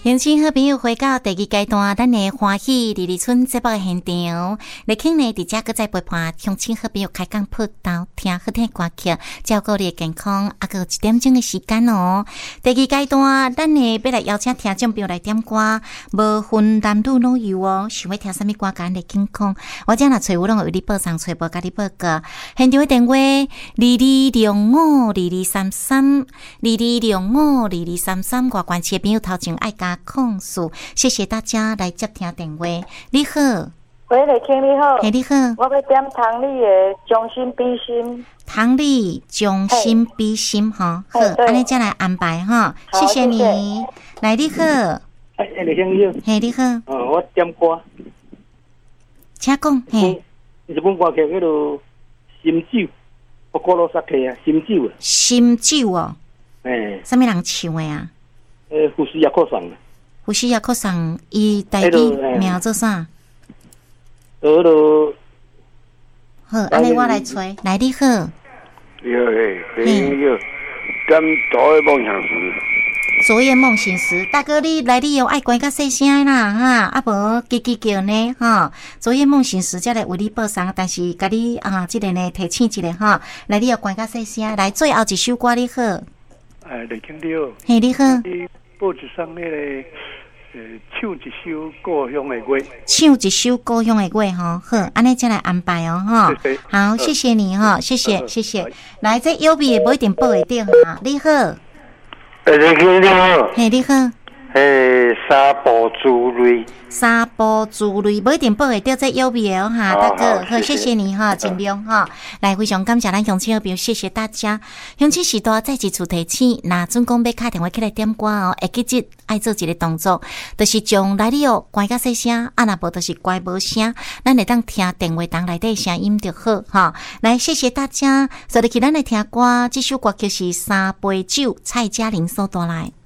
乡亲好朋友回到第二阶段，咱的欢喜二二村节目的现场，来听呢，伫遮搁再陪伴乡亲好朋友开讲报道，听好听歌曲，照顾你的健康，还有1点钟的时间哦。第二阶段，咱呢要来邀请听众朋友来点歌，无分男女老幼哦，想要听什么歌，甲咱来健康，我这若找有拢为你报上，找无甲你报个。现场的电话2205223322052233，外关市的朋友头前爱加控诉，谢谢大家来接听电话。你好， 喂，雷卿你好， 嘿你好， 我要点唐丽的《将心比心》。 唐丽将心比心哈，好，安尼再来安排哈，谢谢你。来你好， 雷卿你好， 嘿你好， 我点歌， 请讲，嘿， 日本歌曲叫做《心酒》，我歌罗萨克啊，《心酒》啊， 心酒哦，什么人唱的啊？ 胡西亚克桑。 胡西亚克桑，伊台语名做啥？好，安尼我来吹。来，你好。 你好，你好，跟昨夜梦想时。 昨夜梦醒时，大哥你来，你有爱关较细声啦哈，啊无叽叽叫呢哈。昨夜梦醒时才来为你报上，但是甲你这个呢提醒一下哈。来，你要关较细声。来，最后一首歌你好。 雷卿你好。 嘿，你好。 报纸上那个唱一首故乡的歌， 唱一首故乡的歌哈，好，安尼再来安排哦哈。好，谢谢你哈，谢谢谢谢。来，这邮币不一定报会到哈。你好， 雷卿你好， 嘿你好， 沙坡珠瑞， 沙坡珠瑞不一定报会到这邮币哦哈，大哥，好，谢谢你哈，尽量哈。来，非常感谢咱乡亲好朋友，谢谢大家。乡亲时代再一次提醒，那准讲要打电话起来点歌哦，会记得爱做一个动作，就是将来你哦关较细声，啊若无就是关无声，咱会当听电话筒内底声音就好哈。来，谢谢大家，所以去咱来听歌，这首歌曲是三杯酒，蔡嘉玲所带来。